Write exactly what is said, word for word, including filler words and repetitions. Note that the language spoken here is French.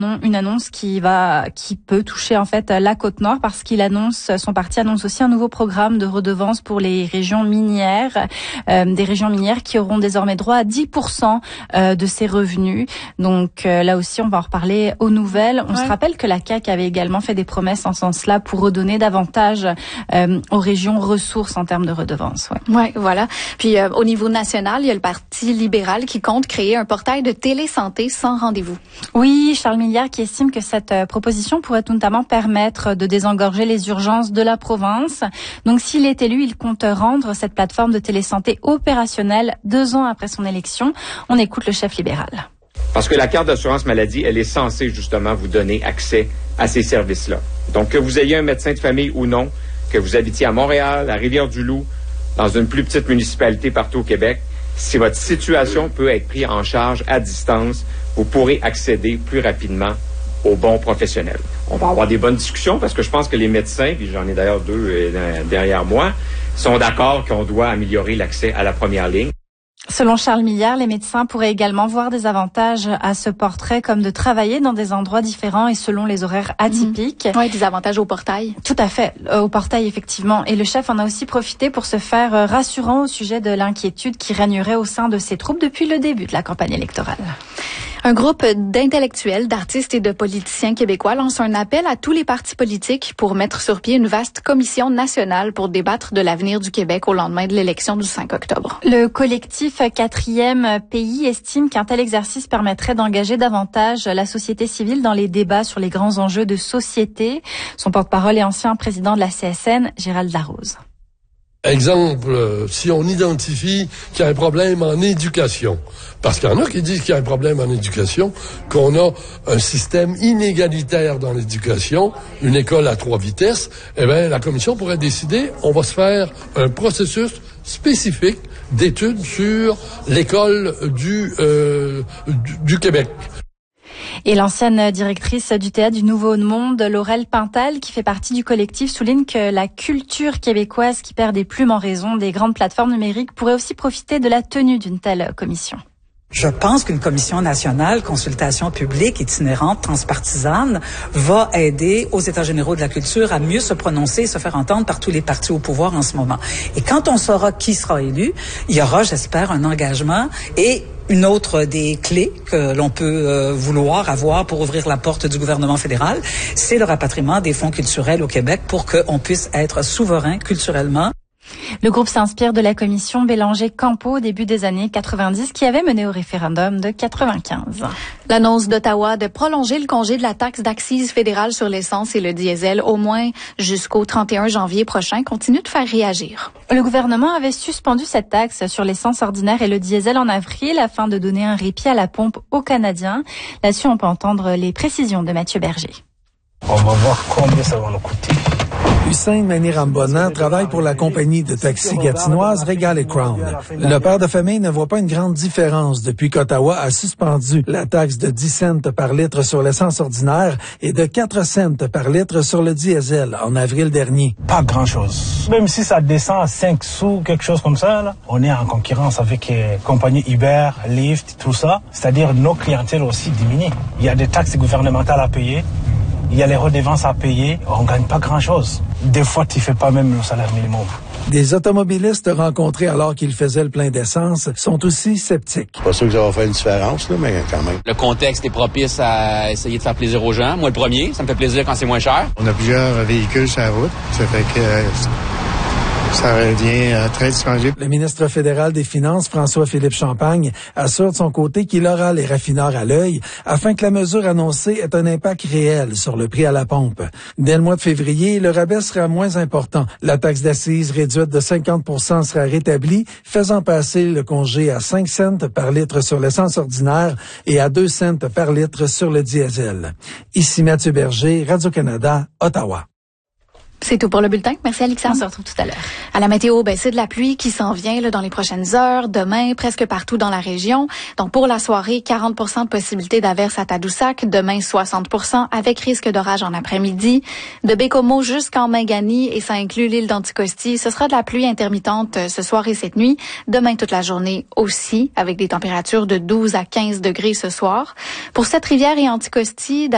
Non, une annonce qui va, qui peut toucher en fait la Côte-Nord parce qu'il annonce, son parti annonce aussi un nouveau programme de redevance pour les régions minières, euh, des régions minières qui auront désormais droit à dix pour cent euh, de ces revenus. Donc euh, là aussi, on va en reparler aux nouvelles. On ouais. se rappelle que la C A Q avait également fait des promesses en ce sens-là pour redonner davantage euh, aux régions ressources en termes de redevances. Ouais, ouais voilà. Puis euh, au niveau national, il y a le Parti libéral qui compte créer un portail de télésanté sans rendez-vous. Oui, Charles Milliard qui estime que cette proposition pourrait notamment permettre de désengorger les urgences de la province. Donc s'il est élu, il compte rendre cette plateforme de télésanté opérationnelle deux ans après son élection. On écoute le chef libéral. Parce que la carte d'assurance maladie, elle est censée justement vous donner accès à ces services-là. Donc que vous ayez un médecin de famille ou non, que vous habitiez à Montréal, à Rivière-du-Loup, dans une plus petite municipalité partout au Québec, si votre situation peut être prise en charge à distance, vous pourrez accéder plus rapidement aux bons professionnels. On va avoir des bonnes discussions parce que je pense que les médecins, puis j'en ai d'ailleurs deux euh, derrière moi, sont d'accord qu'on doit améliorer l'accès à la première ligne. Selon Charles Milliard, les médecins pourraient également voir des avantages à ce portrait, comme de travailler dans des endroits différents et selon les horaires atypiques. Mmh. Oui, des avantages au portail. Tout à fait, au portail effectivement. Et le chef en a aussi profité pour se faire rassurant au sujet de l'inquiétude qui régnerait au sein de ses troupes depuis le début de la campagne électorale. Un groupe d'intellectuels, d'artistes et de politiciens québécois lance un appel à tous les partis politiques pour mettre sur pied une vaste commission nationale pour débattre de l'avenir du Québec au lendemain de l'élection du cinq octobre. Le collectif Quatrième Pays estime qu'un tel exercice permettrait d'engager davantage la société civile dans les débats sur les grands enjeux de société. Son porte-parole et ancien président de la C S N, Gérald Darroze. Exemple, si on identifie qu'il y a un problème en éducation, parce qu'il y en a qui disent qu'il y a un problème en éducation, qu'on a un système inégalitaire dans l'éducation, une école à trois vitesses, eh bien, la commission pourrait décider, on va se faire un processus spécifique d'études sur l'école du, euh, du, du Québec. Et l'ancienne directrice du Théâtre du Nouveau Monde, Laurel Pintal, qui fait partie du collectif, souligne que la culture québécoise qui perd des plumes en raison des grandes plateformes numériques pourrait aussi profiter de la tenue d'une telle commission. Je pense qu'une commission nationale, consultation publique, itinérante, transpartisane, va aider aux États généraux de la culture à mieux se prononcer et se faire entendre par tous les partis au pouvoir en ce moment. Et quand on saura qui sera élu, il y aura, j'espère, un engagement et une autre des clés que l'on peut euh, vouloir avoir pour ouvrir la porte du gouvernement fédéral, c'est le rapatriement des fonds culturels au Québec pour qu'on puisse être souverain culturellement. Le groupe s'inspire de la commission Bélanger-Campo au début des années quatre-vingt-dix qui avait mené au référendum de quatre-vingt-quinze. L'annonce d'Ottawa de prolonger le congé de la taxe d'accise fédérale sur l'essence et le diesel au moins jusqu'au trente et un janvier prochain continue de faire réagir. Le gouvernement avait suspendu cette taxe sur l'essence ordinaire et le diesel en avril afin de donner un répit à la pompe aux Canadiens. Là-dessus, on peut entendre les précisions de Mathieu Berger. On va voir combien ça va nous coûter. Hussein Manirambona travaille pour la compagnie de taxi gatinoise Regal et Crown. Le père de famille ne voit pas une grande différence depuis qu'Ottawa a suspendu la taxe de dix cents par litre sur l'essence ordinaire et de quatre cents par litre sur le diesel en avril dernier. Pas grand-chose. Même si ça descend à cinq sous, quelque chose comme ça, là, on est en concurrence avec les compagnies Uber, Lyft, tout ça. C'est-à-dire nos clientèles aussi diminuent. Il y a des taxes gouvernementales à payer. Il y a les redevances à payer, on gagne pas grand-chose. Des fois, tu fais pas même le salaire minimum. Des automobilistes rencontrés alors qu'ils faisaient le plein d'essence sont aussi sceptiques. Pas sûr que ça va faire une différence, là, mais quand même. Le contexte est propice à essayer de faire plaisir aux gens. Moi, le premier, ça me fait plaisir quand c'est moins cher. On a plusieurs véhicules sur la route, ça fait que euh, ça revient euh, très disponible. Le ministre fédéral des Finances, François-Philippe Champagne, assure de son côté qu'il aura les raffineurs à l'œil afin que la mesure annoncée ait un impact réel sur le prix à la pompe. Dès le mois de février, le rabais sera moins important. La taxe d'accise réduite de cinquante pour cent sera rétablie, faisant passer le congé à cinq cents par litre sur l'essence ordinaire et à deux cents par litre sur le diesel. Ici Mathieu Berger, Radio-Canada, Ottawa. C'est tout pour le bulletin. Merci, Alexandre. On se retrouve tout à l'heure. À la météo, ben, c'est de la pluie qui s'en vient là, dans les prochaines heures. Demain, presque partout dans la région. Donc, pour la soirée, quarante pour cent de possibilité d'averse à Tadoussac. Demain, soixante pour cent avec risque d'orage en après-midi. De Bécomo jusqu'en Mangani, et ça inclut l'île d'Anticosti. Ce sera de la pluie intermittente ce soir et cette nuit. Demain, toute la journée aussi, avec des températures de douze à quinze degrés ce soir. Pour Sept-Rivières et Anticosti,